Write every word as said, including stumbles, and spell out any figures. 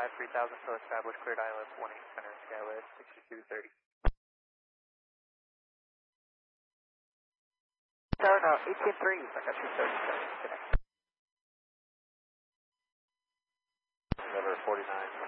five, three thousand, so established, cleared I L S one eight, center Skywest, sixty-two thirty. Tower now, eighteen three, I got two thirty-seven, connect. Lever forty-nine.